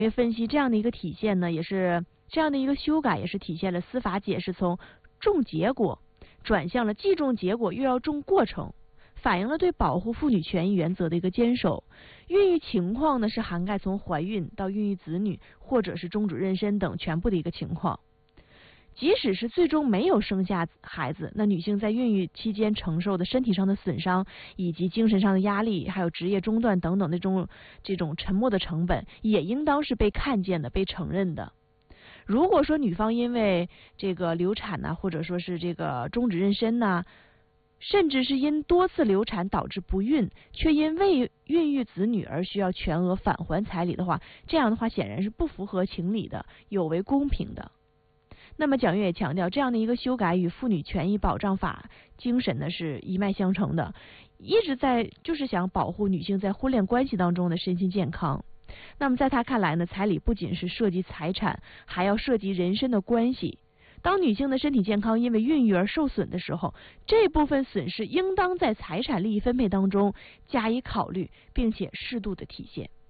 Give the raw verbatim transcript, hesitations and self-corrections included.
因为分析这样的一个体现呢，也是这样的一个修改，也是体现了司法解释从重结果转向了既重结果又要重过程，反映了对保护妇女权益原则的一个坚守。孕育情况呢是涵盖从怀孕到孕育子女或者是终止妊娠等全部的一个情况。即使是最终没有生下孩子，那女性在孕育期间承受的身体上的损伤，以及精神上的压力，还有职业中断等等那种这种沉没的成本，也应当是被看见的、被承认的。如果说女方因为这个流产呐，或者说是这个终止妊娠呐，甚至是因多次流产导致不孕，却因未孕育子女而需要全额返还彩礼的话，这样的话显然是不符合情理的，有违公平的。那么蒋越也强调，这样的一个修改与妇女权益保障法精神呢是一脉相承的，一直在就是想保护女性在婚恋关系当中的身心健康。那么在他看来呢，彩礼不仅是涉及财产，还要涉及人身的关系。当女性的身体健康因为孕育而受损的时候，这部分损失应当在财产利益分配当中加以考虑，并且适度的体现。